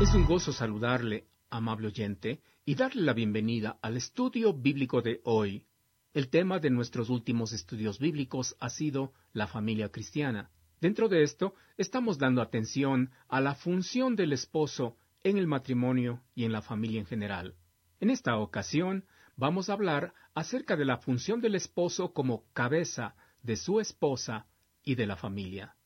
Es un gozo saludarle, amable oyente, y darle la bienvenida al estudio bíblico de hoy. El tema de nuestros últimos estudios bíblicos ha sido la familia cristiana. Dentro de esto, estamos dando atención a la función del esposo en el matrimonio y en la familia en general. En esta ocasión, vamos a hablar acerca de la función del esposo como cabeza de su esposa y de la familia.